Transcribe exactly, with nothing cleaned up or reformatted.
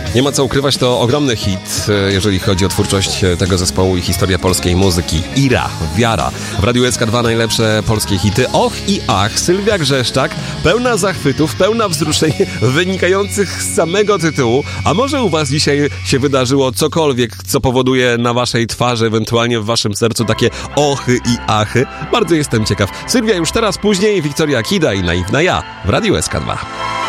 Nie ma co ukrywać, to ogromny hit, jeżeli chodzi o twórczość tego zespołu i historia polskiej muzyki. Ira, Wiara. W Radiu S K dwa najlepsze polskie hity. Och i ach, Sylwia Grzeszczak, pełna zachwytów, pełna wzruszeń wynikających z samego tytułu. A może u was dzisiaj się wydarzyło cokolwiek, co powoduje na waszej twarzy, ewentualnie w waszym sercu takie ochy i achy? Bardzo jestem ciekaw. Sylwia już teraz, później Wiktoria Kida i Naiwna Ja w Radiu S K dwa.